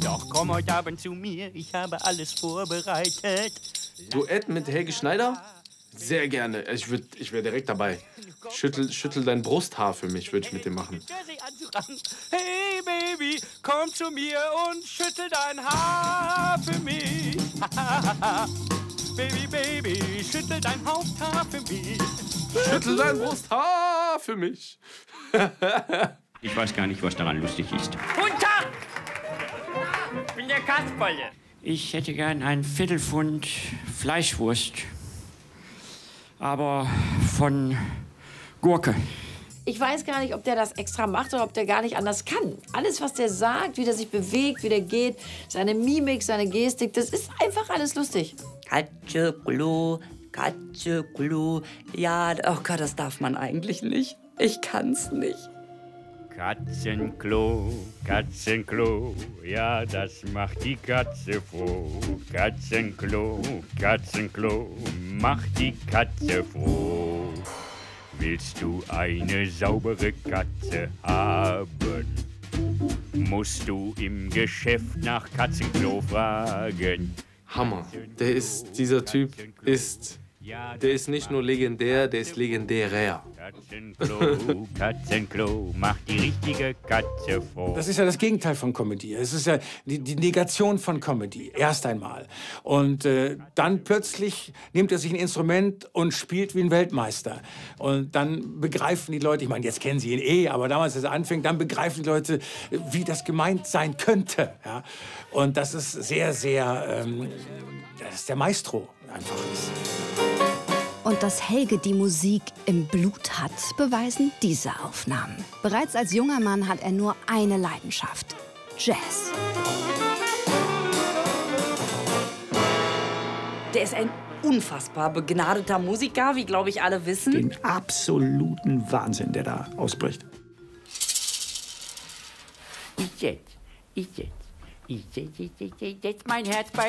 Doch komm heute Abend zu mir, ich habe alles vorbereitet. Duett mit Helge Schneider? Sehr gerne. Ich wär direkt dabei. Schüttel dein Brusthaar für mich, würde ich mit dem machen. Hey Baby, komm zu mir und schüttel dein Haar für mich. Baby, Baby, schüttel dein Haupthaar für mich. Schüttel dein Brusthaar für mich. Ich weiß gar nicht, was daran lustig ist. Guten Tag! Ich bin der Kasperle. Ich hätte gern ein Viertelpfund Fleischwurst. Aber von Gurke. Ich weiß gar nicht, ob der das extra macht oder ob der gar nicht anders kann. Alles, was der sagt, wie der sich bewegt, wie der geht, seine Mimik, seine Gestik, das ist einfach alles lustig. Katscheklo, Katscheklo. Ja, oh Gott, das darf man eigentlich nicht. Ich kann's nicht. Katzenklo, Katzenklo, ja, das macht die Katze froh. Katzenklo, Katzenklo, macht die Katze froh. Willst du eine saubere Katze haben, musst du im Geschäft nach Katzenklo fragen. Hammer. Dieser Typ ist nicht nur legendär, der ist legendärer. Katzenklo, Katzenklo, macht die richtige Katze froh. Das ist ja das Gegenteil von Comedy. Es ist ja die Negation von Comedy, erst einmal. Und dann plötzlich nimmt er sich ein Instrument und spielt wie ein Weltmeister. Und dann begreifen die Leute, ich meine, jetzt kennen sie ihn aber damals, als er anfängt, dann begreifen die Leute, wie das gemeint sein könnte. Ja? Und das ist sehr, sehr, das ist der Maestro einfach ist. Und dass Helge die Musik im Blut hat, beweisen diese Aufnahmen. Bereits als junger Mann hat er nur eine Leidenschaft: Jazz. Der ist ein unfassbar begnadeter Musiker, wie, glaube ich, alle wissen. Den absoluten Wahnsinn, der da ausbricht. Ich setz mein Herz bei